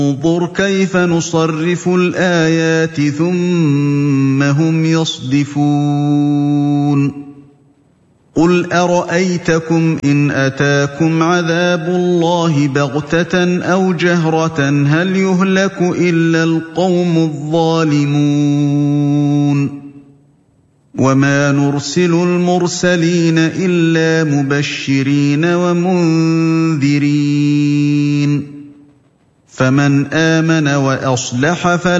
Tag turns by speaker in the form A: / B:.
A: انظُرْ كَيْفَ نُصَرِّفُ الْآيَاتِ ثُمَّ هُمْ يَصْدِفُونَ قُلْ أَرَأَيْتَكُمْ إِنْ أَتَاكُمْ عَذَابُ اللَّهِ بَغْتَةً أَوْ جَهْرَةً هَلْ يُهْلَكُ إِلَّا الْقَوْمُ الظَّالِمُونَ وَمَا نُرْسِلُ الْمُرْسَلِينَ إِلَّا مُبَشِّرِينَ وَمُنذِرِينَ فَمَنْ آمَنَ وَأَصْلَحَ